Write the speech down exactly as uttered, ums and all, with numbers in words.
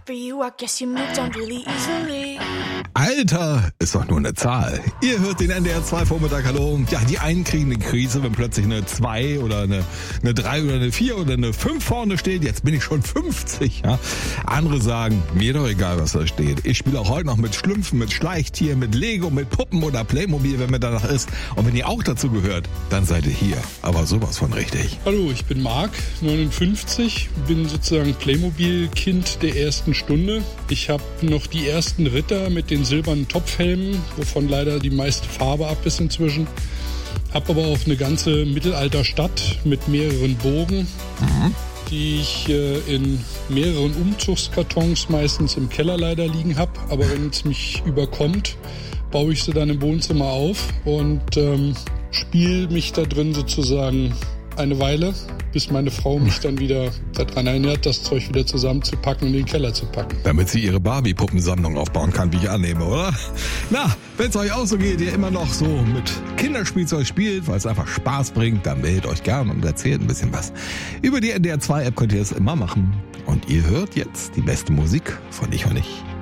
for you, I guess you moved on really easily. Alter, ist doch nur eine Zahl. Ihr hört den N D R zwei Vormittag, hallo. Ja, die einen kriegen eine Krise, wenn plötzlich eine zwei oder eine, eine drei oder eine vier oder eine fünf vorne steht. Jetzt bin ich schon fünfzig, ja. Andere sagen, mir doch egal, was da steht. Ich spiele auch heute noch mit Schlümpfen, mit Schleichtieren, mit Lego, mit Puppen oder Playmobil, wenn mir danach ist. Und wenn ihr auch dazu gehört, dann seid ihr hier. Aber sowas von richtig. Hallo, ich bin Marc, neunundfünfzig, bin sozusagen Playmobil-Kind der ersten Stunde. Ich habe noch die ersten Ritter mit den silbernen Topfhelmen, wovon leider die meiste Farbe ab ist inzwischen. Hab aber auch eine ganze Mittelalterstadt mit mehreren Burgen, mhm. die ich äh, in mehreren Umzugskartons meistens im Keller leider liegen habe. Aber wenn es mich überkommt, baue ich sie dann im Wohnzimmer auf und ähm, spiele mich da drin sozusagen eine Weile, bis meine Frau mich dann wieder daran erinnert, das Zeug wieder zusammenzupacken und in den Keller zu packen. Damit sie ihre Barbie-Puppensammlung aufbauen kann, wie ich annehme, oder? Na, wenn es euch auch so geht, ihr immer noch so mit Kinderspielzeug spielt, weil es einfach Spaß bringt, dann meldet euch gern und erzählt ein bisschen was. Über die N D R zwei App könnt ihr es immer machen. Und ihr hört jetzt die beste Musik von Ich und Ich.